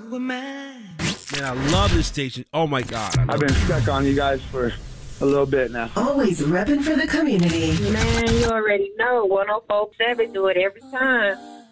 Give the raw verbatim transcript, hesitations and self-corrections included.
Man, I love this station. Oh my God. I've been stuck on you guys for a little bit now. Always repping for the community. Man, you already know. one oh four point seven do it every time.